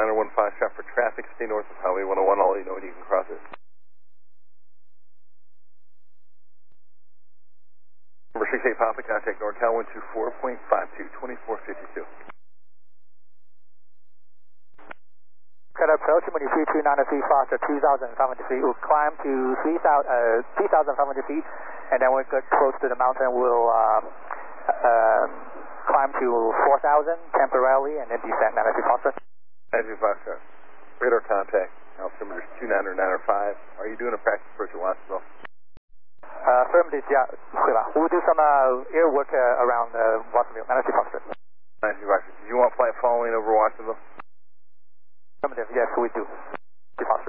915 shot for traffic. Stay north of Highway 101. I'll let you know when you can cross it. Number 68 Papa, contact NorCal 124.52, 2452. Cut approach, Money 3293 Foster 2070 feet. We'll climb to 3,500 feet, and then we'll get close to the mountain. We'll climb to 4,000 temporarily, and then descend 93 Foster. 93 Foster. Radar contact. Altimeter is 29905. Are you doing a practice approach at Watsonville? Affirmative, yeah. We'll do some air work around Watsonville. 93 Foster. 93 Foster. Do you want flight following over Watsonville? Affirmative, yes, we do. 93 Foster.